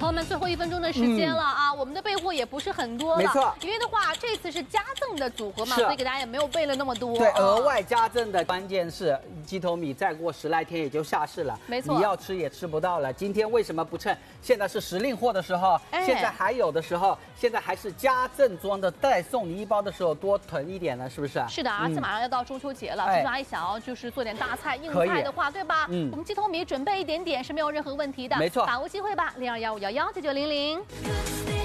朋友们，最后1分钟的时间了啊，我们的备货也不是很多了， 没错。 因为的话，这次是加赠的组合嘛， 是所以给大家也没有备了那么多。 对，额外加赠的关键是鸡头米再过10来天也就下市了， 没错， 你要吃也吃不到了。今天为什么不趁现在是时令货的时候，现在还有的时候，现在还是加赠装的带送你1包的时候多囤一点呢？是不是？ 是的，而且马上要到中秋节了，叔叔阿姨想要就是做点大菜硬菜的话，对吧？我们鸡头米准备一点点是没有任何问题的。 没错， 把握机会吧，0215119900。